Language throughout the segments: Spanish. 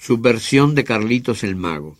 Subversión de Carlitos el Mago.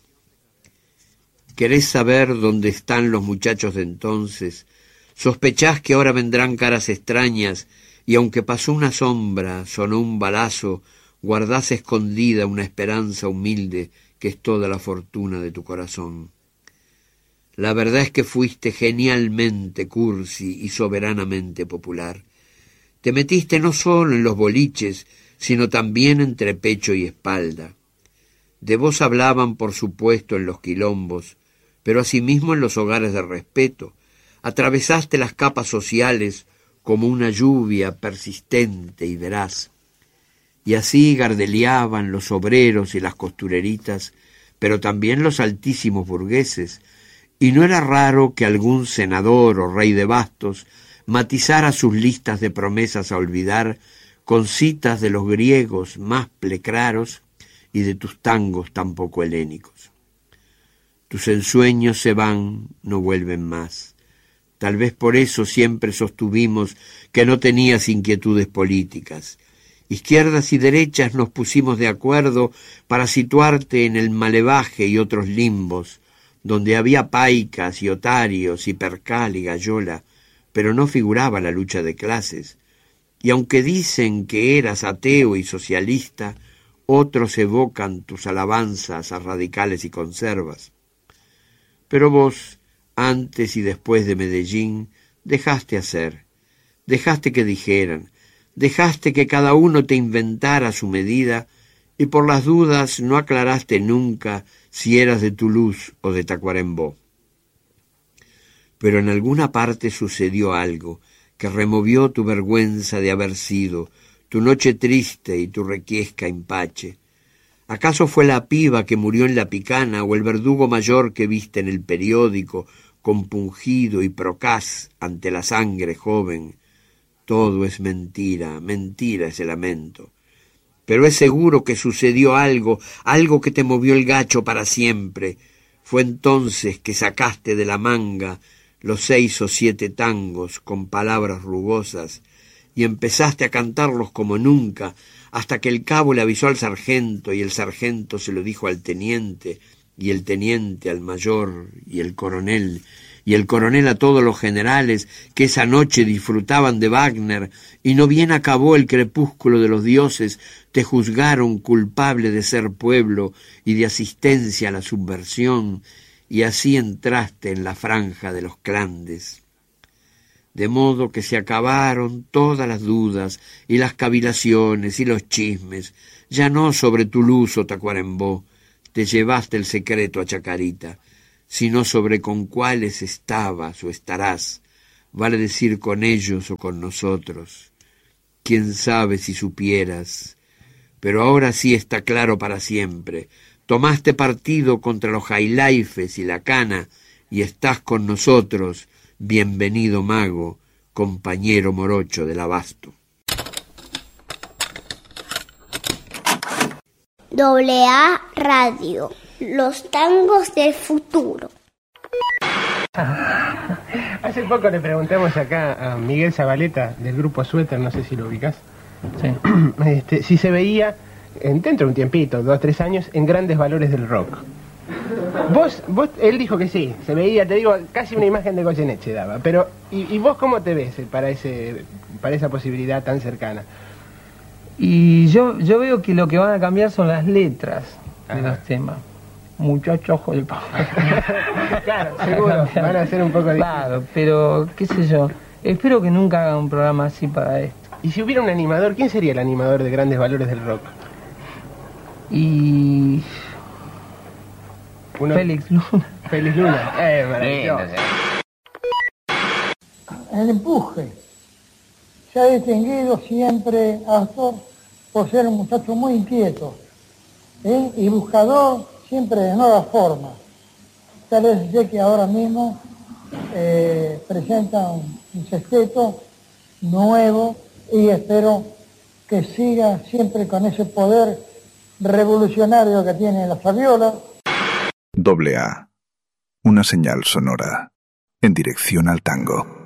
¿Querés saber dónde están los muchachos de entonces? Sospechás que ahora vendrán caras extrañas, y aunque pasó una sombra, sonó un balazo, guardás escondida una esperanza humilde que es toda la fortuna de tu corazón. La verdad es que fuiste genialmente cursi y soberanamente popular. Te metiste no solo en los boliches, sino también entre pecho y espalda. De vos hablaban, por supuesto, en los quilombos, pero asimismo en los hogares de respeto. Atravesaste las capas sociales como una lluvia persistente y veraz. Y así gardeleaban los obreros y las costureritas, pero también los altísimos burgueses, y no era raro que algún senador o rey de bastos matizara sus listas de promesas a olvidar con citas de los griegos más plecraros y de tus tangos tan poco helénicos. Tus ensueños se van, no vuelven más. Tal vez por eso siempre sostuvimos que no tenías inquietudes políticas. Izquierdas y derechas nos pusimos de acuerdo para situarte en el Malevaje y otros limbos, donde había paicas y otarios y percal y gallola, pero no figuraba la lucha de clases. Y aunque dicen que eras ateo y socialista, otros evocan tus alabanzas a radicales y conservas. Pero vos, antes y después de Medellín, dejaste hacer, dejaste que dijeran, dejaste que cada uno te inventara a su medida, y por las dudas no aclaraste nunca si eras de Toulouse o de Tacuarembó. Pero en alguna parte sucedió algo que removió tu vergüenza de haber sido, tu noche triste y tu requiesca empache. ¿Acaso fue la piba que murió en la picana o el verdugo mayor que viste en el periódico, compungido y procaz ante la sangre joven? Todo es mentira, mentira ese lamento. Pero es seguro que sucedió algo, algo que te movió el gacho para siempre. Fue entonces que sacaste de la manga los 6 o 7 tangos con palabras rugosas y empezaste a cantarlos como nunca, hasta que el cabo le avisó al sargento y el sargento se lo dijo al teniente y el teniente al mayor y el coronel a todos los generales que esa noche disfrutaban de Wagner, y no bien acabó el crepúsculo de los dioses, te juzgaron culpable de ser pueblo y de asistencia a la subversión, y así entraste en la franja de los clandes. De modo que se acabaron todas las dudas y las cavilaciones y los chismes, ya no sobre Toulouse o Tacuarembó, te llevaste el secreto a Chacarita, sino sobre con cuáles estabas o estarás, vale decir con ellos o con nosotros. Quién sabe si supieras, pero ahora sí está claro para siempre. Tomaste partido contra los jailaifes y la cana, y estás con nosotros, bienvenido mago, compañero morocho del abasto. AA Radio, los tangos del futuro. Hace poco le preguntamos acá a Miguel Zabaleta del grupo Suéter, no sé si lo ubicás, sí. Si se veía dentro de un tiempito, 2 o 3 años, en Grandes Valores del Rock. Él dijo que sí, se veía, te digo, casi una imagen de Goyeneche daba, pero ¿y vos cómo te ves para esa posibilidad tan cercana? Y yo veo que lo que van a cambiar son las letras de los temas. Muchacho ojo de pavo. Claro, seguro, van a ser un poco difíciles. Claro, pero qué sé yo, espero que nunca hagan un programa así para esto. Y si hubiera un animador, ¿quién sería el animador de Grandes Valores del Rock? Y... Félix Luna. Félix Luna, maravilloso. El empuje. Se ha distinguido siempre Astor por ser un muchacho muy inquieto y buscador siempre de nuevas formas. Tal vez sé que ahora mismo presenta un sexteto nuevo y espero que siga siempre con ese poder revolucionario que tiene la Fabiola. AA, una señal sonora en dirección al tango.